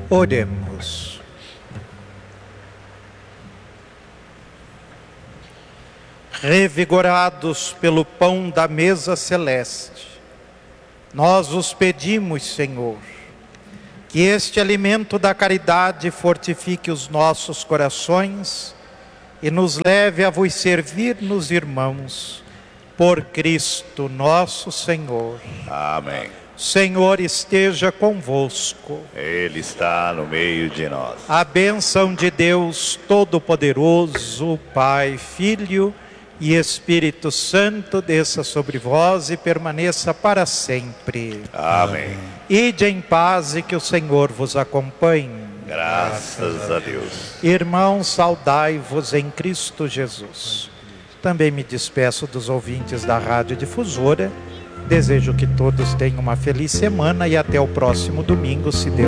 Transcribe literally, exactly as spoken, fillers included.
Oremos. Revigorados pelo pão da mesa celeste, nós os pedimos, Senhor, que este alimento da caridade fortifique os nossos corações e nos leve a vos servir nos irmãos, por Cristo nosso Senhor. Amém. Senhor esteja convosco. Ele está no meio de nós. A bênção de Deus Todo-Poderoso, Pai, Filho e Espírito Santo desça sobre vós e permaneça para sempre. Amém. Ide em paz e que o Senhor vos acompanhe. Graças a Deus. Irmãos, saudai-vos em Cristo Jesus. Também me despeço dos ouvintes da Rádio Difusora. Desejo que todos tenham uma feliz semana e até o próximo domingo, se Deus